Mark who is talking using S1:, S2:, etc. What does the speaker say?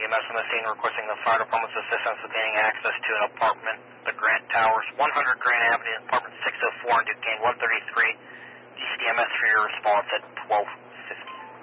S1: EMS on the scene requesting the fire department's assistance with gaining access to an apartment, the Grant Towers, 100 Grant Avenue, apartment 604 in Duquesne, 133. DCDMS for your response at 12.